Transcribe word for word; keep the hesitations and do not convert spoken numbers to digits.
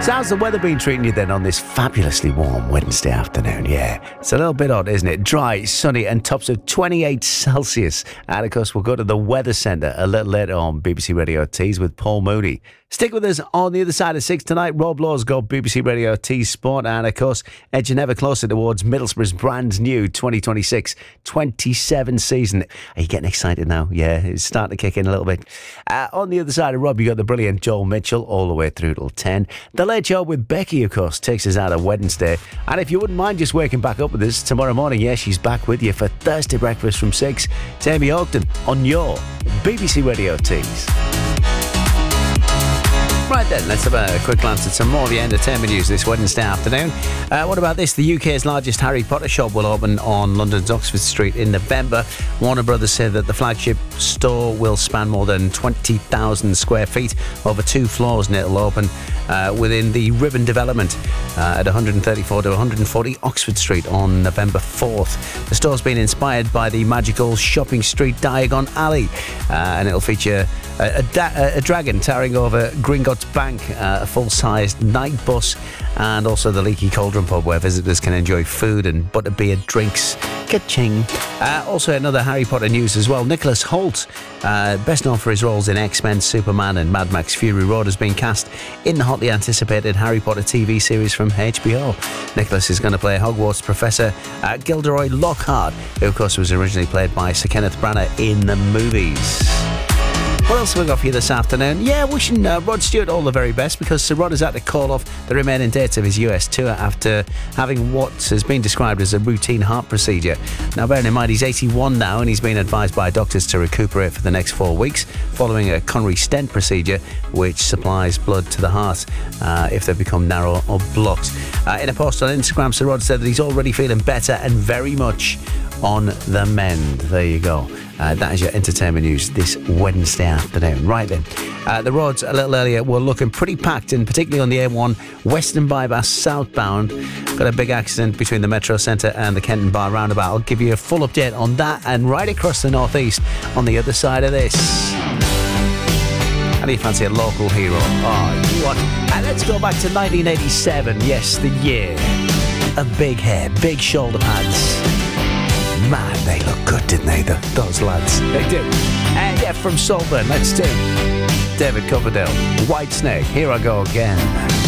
So how's the weather been treating you then on this fabulously warm Wednesday afternoon? Yeah, it's a little bit odd, isn't it? Dry, sunny and tops of twenty-eight Celsius. And of course, we'll go to the Weather Centre a little later on B B C Radio Tees with Paul Mooney. Stick with us on the other side of six tonight. Rob Law's got B B C Radio Tees Sport and of course, edging ever closer towards Middlesbrough's brand new twenty twenty-six twenty-seven season. Are you getting excited now? Yeah, it's starting to kick in a little bit. Uh, on the other side of Rob, you got the brilliant Joel Mitchell all the way through till ten. The Late Show with Becky, of course, takes us out of Wednesday. And if you wouldn't mind just waking back up with us tomorrow morning, yeah, she's back with you for Thursday breakfast from six. It's Amy Ogden on your B B C Radio Tees. Right then, let's have a quick glance at some more of the entertainment news this Wednesday afternoon. Uh, what about this? The U K's largest Harry Potter shop will open on London's Oxford Street in November. Warner Brothers said that the flagship store will span more than twenty thousand square feet over two floors, and it'll open uh, within the Ribbon development uh, at one thirty-four to one forty Oxford Street on November fourth. The store's been inspired by the magical shopping street Diagon Alley, uh, and it'll feature a, a, da- a dragon towering over Gringotts Bank, uh, a full-sized night bus, and also the Leaky Cauldron pub where visitors can enjoy food and butterbeer drinks. Ka-ching. Uh, also another Harry Potter news as well. Nicholas Hoult, uh, best known for his roles in X-Men, Superman and Mad Max Fury Road, has been cast in the hotly anticipated Harry Potter T V series from H B O. Nicholas is going to play Hogwarts Professor uh, Gilderoy Lockhart, who of course was originally played by Sir Kenneth Branagh in the movies. What else have we got for you this afternoon? Yeah, wishing uh, Rod Stewart all the very best, because Sir Rod has had to call off the remaining dates of his U S tour after having what has been described as a routine heart procedure. Now, bearing in mind, he's eighty-one now and he's been advised by doctors to recuperate for the next four weeks following a coronary stent procedure which supplies blood to the heart uh, if they become narrow or blocked. Uh, in a post on Instagram, Sir Rod said that he's already feeling better and very much on the mend. There you go. Uh, that is your entertainment news this Wednesday afternoon. Right then, uh, the roads a little earlier were looking pretty packed, and particularly on the A one Western Bypass southbound. Got a big accident between the Metro Centre and the Kenton Bar roundabout. I'll give you a full update on that and right across the northeast on the other side of this. How do you fancy a local hero? Oh, you want? And let's go back to nineteen eighty-seven. Yes, the year of big hair, big shoulder pads. Man, they look good, didn't they, the, those lads? They do. And yeah, from Saltburn, let's do David Coverdale, White Snake, Here I Go Again.